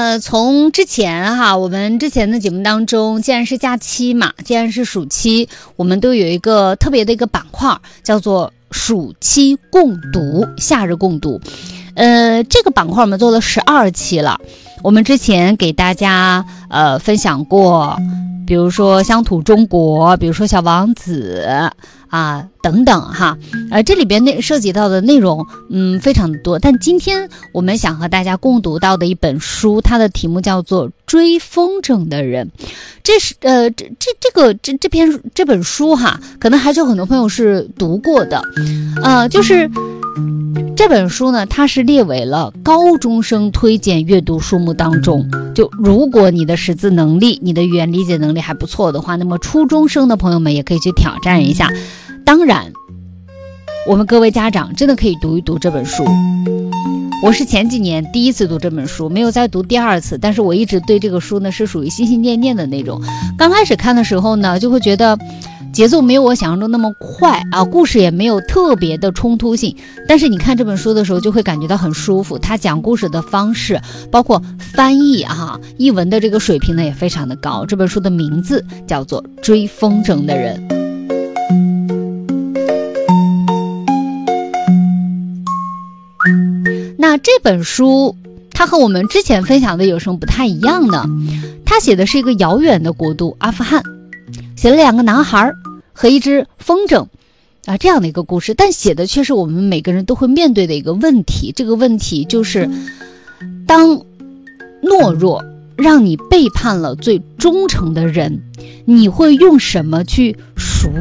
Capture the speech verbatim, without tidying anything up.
呃，从之前哈，我们之前的节目当中，既然是假期嘛，既然是暑期，我们都有一个特别的一个板块，叫做暑期共读，夏日共读。呃，这个板块我们做了十二期了。我们之前给大家呃分享过，比如说乡土中国，比如说小王子啊等等哈，呃这里边内涉及到的内容嗯非常的多，但今天我们想和大家共读到的一本书，它的题目叫做《追风筝的人》。这是呃这这这个这这篇这本书哈，可能还是有很多朋友是读过的，呃就是这本书呢，它是列为了高中生推荐阅读书目当中。就如果你的识字能力、你的语言理解能力还不错的话，那么初中生的朋友们也可以去挑战一下。当然，我们各位家长真的可以读一读这本书。我是前几年第一次读这本书，没有再读第二次，但是我一直对这个书呢是属于心心念念的那种。刚开始看的时候呢，就会觉得节奏没有我想象中那么快啊，故事也没有特别的冲突性，但是你看这本书的时候就会感觉到很舒服。他讲故事的方式，包括翻译啊，译文的这个水平呢也非常的高。这本书的名字叫做《追风筝的人》。那这本书它和我们之前分享的有什么不太一样呢？它写的是一个遥远的国度阿富汗，写了两个男孩和一只风筝啊，这样的一个故事，但写的却是我们每个人都会面对的一个问题。这个问题就是，当懦弱让你背叛了最忠诚的人，你会用什么去赎